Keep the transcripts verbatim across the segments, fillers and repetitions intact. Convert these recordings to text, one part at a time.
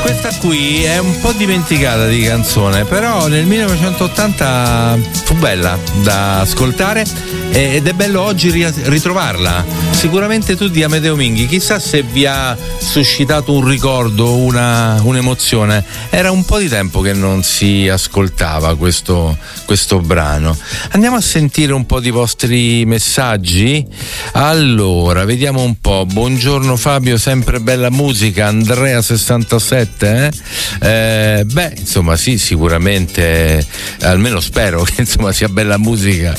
Questa qui è un po' dimenticata di canzone, però nel millenovecentottanta fu bella da ascoltare ed è bello oggi ritrovarla. Sicuramente tu di Amedeo Minghi, chissà se vi ha suscitato un ricordo, una, un'emozione. Era un po' di tempo che non si ascoltava questo, questo brano. Andiamo a sentire un po' di vostri messaggi. Allora, vediamo un po'. Buongiorno Fabio, sempre bella musica. Andrea sessantasette. Eh? Eh, beh, insomma, sì, sicuramente, almeno spero che insomma sia bella musica.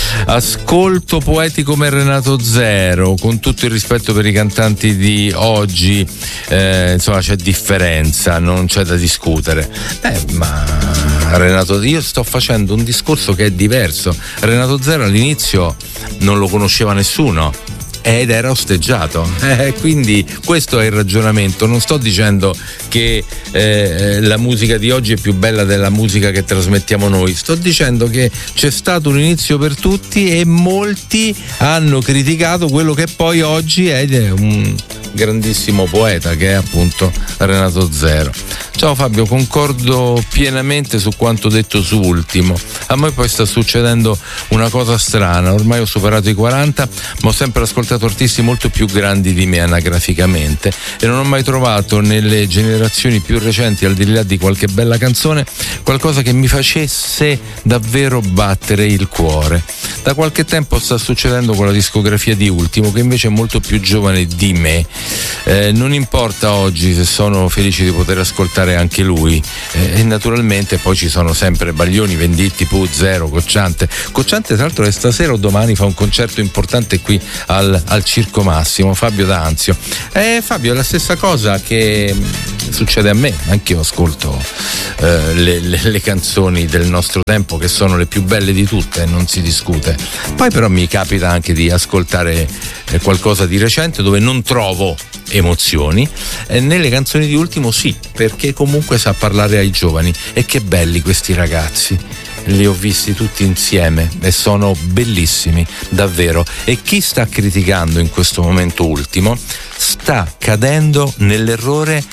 Ascolto poeti come Renato Zero, con tutto il rispetto per i cantanti di oggi, eh, insomma c'è differenza, non c'è da discutere. Beh, ma Renato, io sto facendo un discorso che è diverso. Renato Zero all'inizio non lo conosceva nessuno ed era osteggiato, eh, quindi questo è il ragionamento. Non sto dicendo che eh, la musica di oggi è più bella della musica che trasmettiamo noi, sto dicendo che c'è stato un inizio per tutti e molti hanno criticato quello che poi oggi è un grandissimo poeta, che è appunto Renato Zero. Ciao Fabio, concordo pienamente su quanto detto su Ultimo. A me poi sta succedendo una cosa strana, ormai ho superato i quaranta, ma ho sempre ascoltato artisti molto più grandi di me anagraficamente e non ho mai trovato nelle generazioni più recenti, al di là di qualche bella canzone, qualcosa che mi facesse davvero battere il cuore. Da qualche tempo sta succedendo con la discografia di Ultimo, che invece è molto più giovane di me. Eh, non importa oggi se sono felice di poter ascoltare anche lui, eh, e naturalmente poi ci sono sempre Baglioni, Venditti, Pooh, Zero, Cocciante. Cocciante tra l'altro è stasera o domani fa un concerto importante qui al, al Circo Massimo. Fabio D'Anzio. Eh, Fabio, è la stessa cosa che succede a me, anch'io ascolto eh, le, le, le canzoni del nostro tempo, che sono le più belle di tutte, non si discute. Poi però mi capita anche di ascoltare eh, qualcosa di recente dove non trovo emozioni, e nelle canzoni di Ultimo sì, perché comunque sa parlare ai giovani. E che belli questi ragazzi, li ho visti tutti insieme e sono bellissimi davvero. E chi sta criticando in questo momento Ultimo sta cadendo nell'errore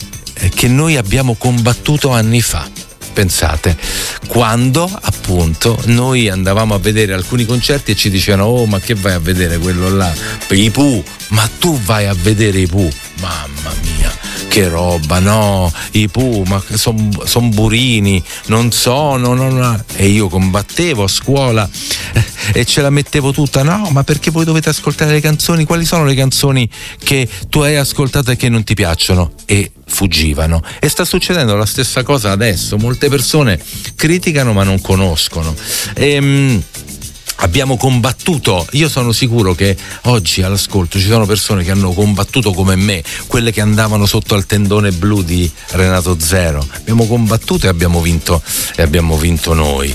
che noi abbiamo combattuto anni fa. Pensate, quando appunto noi andavamo a vedere alcuni concerti e ci dicevano: oh, ma che vai a vedere quello là? I Pooh, ma tu vai a vedere i Pooh? Mamma mia, che roba, no, i Pooh, ma sono son burini, non sono, non... E io combattevo a scuola e ce la mettevo tutta. No, ma perché voi dovete ascoltare le canzoni? Quali sono le canzoni che tu hai ascoltato e che non ti piacciono? E fuggivano. E sta succedendo la stessa cosa adesso. Molte persone criticano ma non conoscono. Ehm Abbiamo combattuto, io sono sicuro che oggi all'ascolto ci sono persone che hanno combattuto come me, quelle che andavano sotto al tendone blu di Renato Zero. Abbiamo combattuto e abbiamo vinto, e abbiamo vinto noi.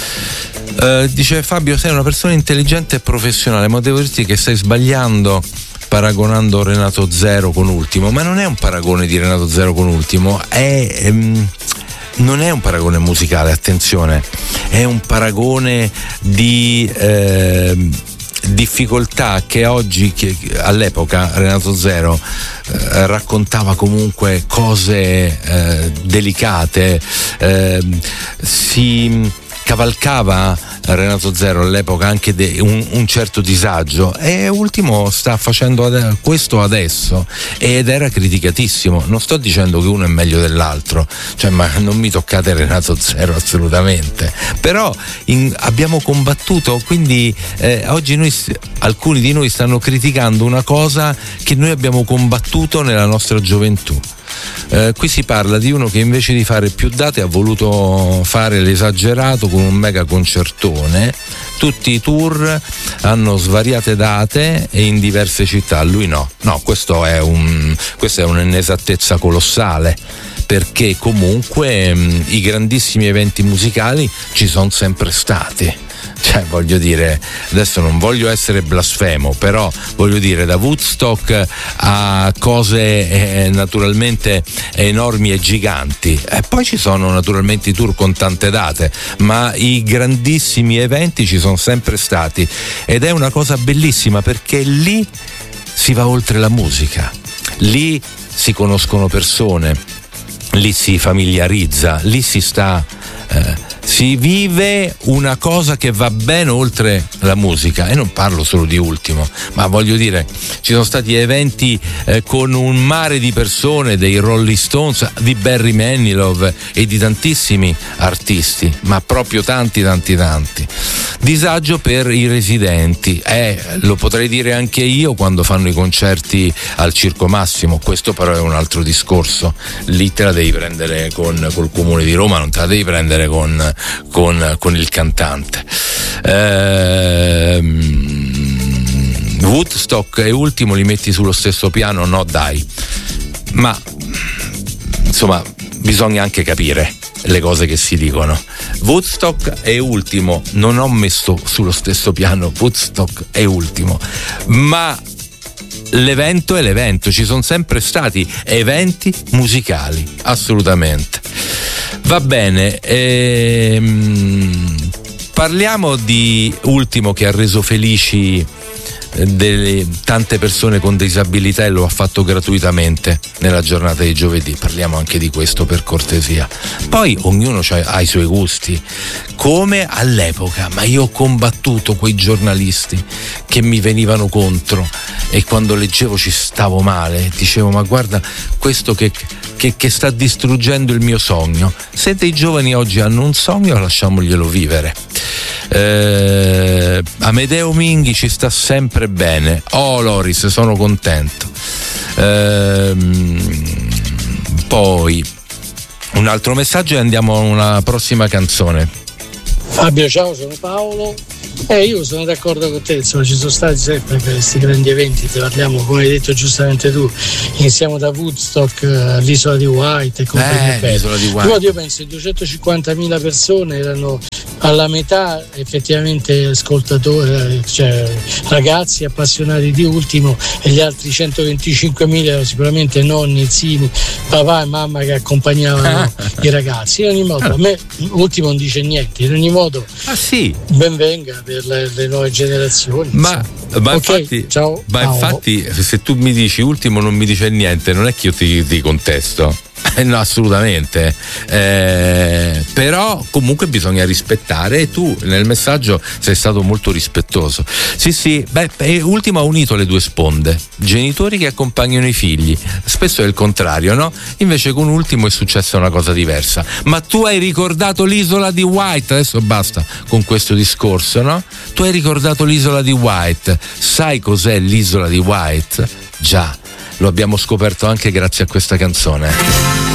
Uh, dice Fabio, sei una persona intelligente e professionale, ma devo dirti che stai sbagliando paragonando Renato Zero con Ultimo. Ma non è un paragone di Renato Zero con Ultimo, è... Um, non è un paragone musicale, attenzione, è un paragone di eh, difficoltà che oggi, che all'epoca Renato Zero eh, raccontava comunque cose eh, delicate, eh, si cavalcava Renato Zero all'epoca anche de, un, un certo disagio, e Ultimo sta facendo ade- questo adesso ed era criticatissimo. Non sto dicendo che uno è meglio dell'altro, cioè, ma non mi toccate Renato Zero assolutamente, però in, abbiamo combattuto, quindi eh, oggi noi, alcuni di noi stanno criticando una cosa che noi abbiamo combattuto nella nostra gioventù. Eh, qui si parla di uno che invece di fare più date ha voluto fare l'esagerato con un mega concertone. Tutti i tour hanno svariate date e in diverse città, lui no. No, questo è un, questa è un'inesattezza colossale, perché comunque mh, i grandissimi eventi musicali ci sono sempre stati. Cioè, voglio dire, adesso non voglio essere blasfemo, però voglio dire, da Woodstock a cose eh, naturalmente enormi e giganti, e poi ci sono naturalmente i tour con tante date, ma i grandissimi eventi ci sono sempre stati, ed è una cosa bellissima, perché lì si va oltre la musica, lì si conoscono persone, lì si familiarizza, lì si sta, eh, si vive una cosa che va ben oltre la musica, e non parlo solo di Ultimo, ma voglio dire, ci sono stati eventi eh, con un mare di persone, dei Rolling Stones, di Barry Manilow e di tantissimi artisti, ma proprio tanti tanti tanti. Disagio per i residenti, eh, lo potrei dire anche io quando fanno i concerti al Circo Massimo, questo però è un altro discorso, lì te la devi prendere con col Comune di Roma, non te la devi prendere con, con, con il cantante. Ehm, Woodstock e Ultimo li metti sullo stesso piano? No dai, ma insomma bisogna anche capire le cose che si dicono. Woodstock e Ultimo non ho messo sullo stesso piano Woodstock e Ultimo, ma l'evento è l'evento, ci sono sempre stati eventi musicali, assolutamente. Va bene, ehm, parliamo di Ultimo, che ha reso felici delle tante persone con disabilità e lo ha fatto gratuitamente nella giornata di giovedì. Parliamo anche di questo, per cortesia. Poi ognuno ha i suoi gusti, come all'epoca, ma io ho combattuto quei giornalisti che mi venivano contro e quando leggevo ci stavo male, dicevo ma guarda questo che, che, che sta distruggendo il mio sogno. Se dei giovani oggi hanno un sogno, lasciamoglielo vivere. Eh, Amedeo Minghi ci sta sempre bene. Oh Loris, sono contento. Eh, poi un altro messaggio e andiamo a una prossima canzone. Fabio, ciao, sono Paolo. Eh, io sono d'accordo con te, insomma, ci sono stati sempre per questi grandi eventi, te parliamo, come hai detto giustamente tu, iniziamo da Woodstock, l'isola di White e compagnia eh, l'isola di White. Però io penso che duecentocinquantamila persone erano alla metà effettivamente ascoltatori, cioè ragazzi appassionati di Ultimo, e gli altri centoventicinquemila erano sicuramente nonni, zii, papà e mamma che accompagnavano i ragazzi. In ogni modo, a me Ultimo non dice niente, in ogni modo ah, sì. ben venga per le, le nuove generazioni. Ma, ma, okay, infatti, ciao, ma ciao. infatti se tu mi dici Ultimo non mi dice niente, non è che io ti, ti contesto. No, assolutamente, eh, però comunque bisogna rispettare, e tu nel messaggio sei stato molto rispettoso. Sì sì, beh, Ultimo ha unito le due sponde, genitori che accompagnano i figli, spesso è il contrario, no? Invece con Ultimo è successa una cosa diversa. Ma tu hai ricordato l'isola di White, adesso basta con questo discorso, no? Tu hai ricordato l'isola di White, sai cos'è l'isola di White? Già, lo abbiamo scoperto anche grazie a questa canzone.